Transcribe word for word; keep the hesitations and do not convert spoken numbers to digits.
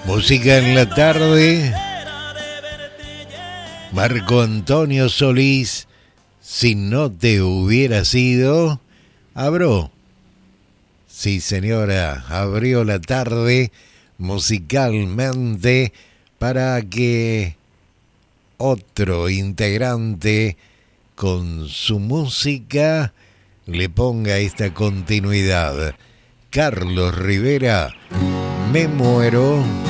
Música en la tarde. Marco Antonio Solís, si no te hubiera sido, abro. Sí, señora, abrió la tarde musicalmente para que otro integrante con su música le ponga esta continuidad. Carlos Rivera, Me Muero.